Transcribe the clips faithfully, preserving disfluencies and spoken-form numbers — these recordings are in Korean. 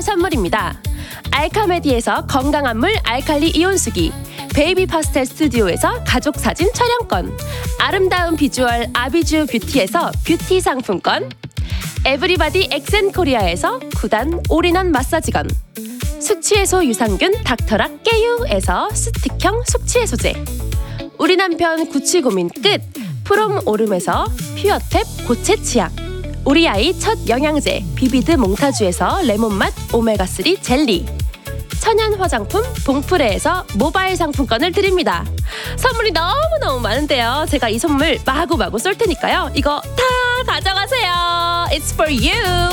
선물입니다. 알카메디에서 건강한 물 알칼리 이온수기, 베이비 파스텔 스튜디오에서 가족사진 촬영권, 아름다운 비주얼 아비주 뷰티에서 뷰티 상품권, 에브리바디 엑센코리아에서 구단 올인원 마사지건, 숙취해소 유산균 닥터락 깨유에서 스틱형 숙취해소제, 우리 남편 구취 고민 끝 프롬 오름에서 퓨어탭 고체 치약, 우리 아이 첫 영양제 비비드 몽타주에서 레몬맛 오메가삼 젤리, 천연 화장품 봉프레에서 모바일 상품권을 드립니다. 선물이 너무너무 많은데요. 제가 이 선물 마구마구 쏠 테니까요. 이거 다 가져가세요. It's for you.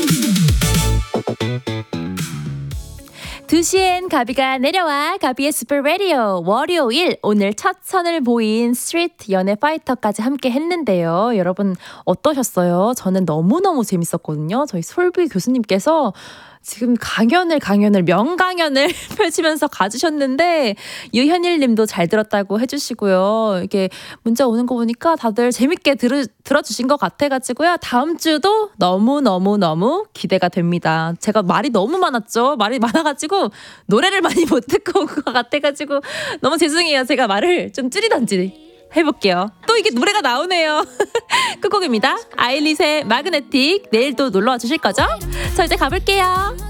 두 시엔 가비가 내려와. 가비의 슈퍼 라디오 월요일, 오늘 첫 선을 보인 스트리트 연애 파이터까지 함께 했는데요. 여러분 어떠셨어요? 저는 너무너무 재밌었거든요. 저희 솔비 교수님께서 지금 강연을 강연을 명강연을 펼치면서 가주셨는데 유현일 님도 잘 들었다고 해주시고요. 이게 문자 오는 거 보니까 다들 재밌게 들, 들어주신 것 같아가지고요. 다음 주도 너무너무너무 기대가 됩니다. 제가 말이 너무 많았죠. 말이 많아가지고 노래를 많이 못 듣고 온 것 같아가지고 너무 죄송해요. 제가 말을 좀 줄이던지 해볼게요. 또 이게 노래가 나오네요. 끝곡입니다. 아일릿의 마그네틱. 내일도 놀러와 주실 거죠? 저 이제 가볼게요.